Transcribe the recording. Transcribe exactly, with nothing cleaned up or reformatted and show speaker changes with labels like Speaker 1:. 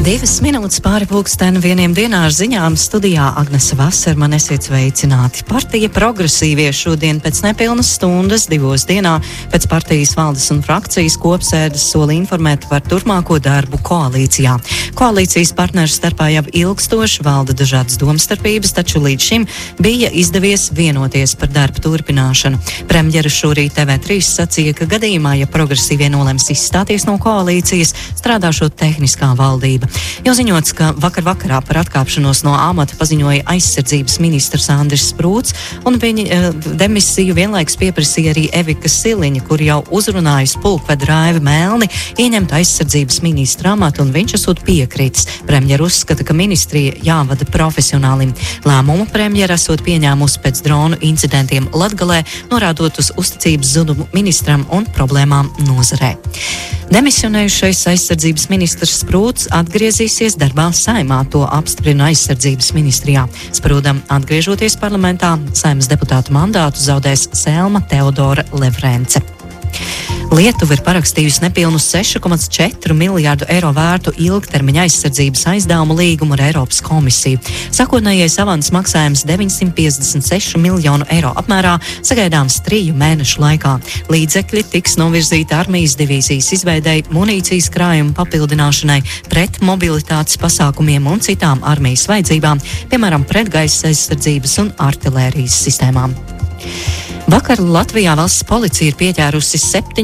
Speaker 1: Divas minūtes pāri pulksteni vieniem dienā ar ziņām studijā Agnese Vaserman, esiet sveicināti. Partija Progresīvie šodien pēc nepilnas stundas divos dienā pēc partijas valdes un frakcijas kopsēdes sola informēt par turpmāko darbu koalīcijā. Koalīcijas partneru starpā jau ilgstoši valda dažādas domstarpības, taču līdz šim bija izdevies vienoties par darbu turpināšanu. Premjera šorīt T V trīs sacīja, ka gadījumā, ja Progresīvie nolems izstāties no koalīcijas, strādāšot tehniskā valdība. Jau ziņots, ka vakar vakarā par atkāpšanos no amata paziņoja aizsardzības ministrs Andris Sprūts, un viņa uh, demisiju vienlaikus pieprasīja arī Evika Siliņa, kur jau uzrunājusi pulkvedi Raivi Melni ieņemt aizsardzības ministra amatu, un viņš esot piekritis. Premjera uzskata, ka ministrija jāvada profesionālim. Lēmumu premjera esot pieņēmusi pēc dronu incidentiem Latgalē, norādot uz uzticības zudumu ministram un problēmām nozarē. Demisionējušais aizsardzības ministrs Sprūts atgriezīsies darbā Saeimā, to apstiprina aizsardzības ministrijā. Sprūdam atgriežoties parlamentā, Saeimas deputātu mandātu zaudēs Selma Teodora Levrence. Lietuva ir parakstījusi nepilnu seši komats četri miljārdu eiro vērtu ilgtermiņa aizsardzības aizdevumu līgumu ar Eiropas komisiju. Sākotnējais avans maksājums deviņsimt piecdesmit seši miljonu eiro apmērā sagaidāms triju mēnešu laikā. Līdzekļi tiks novirzīti armijas divīzijas izveidei, munīcijas krājuma papildināšanai, pret mobilitātes pasākumiem un citām armijas vajadzībām, piemēram, pretgaisa aizsardzības un artilērijas sistēmām. Vakar Latvijā valsts policija ir pieķērusi septiņu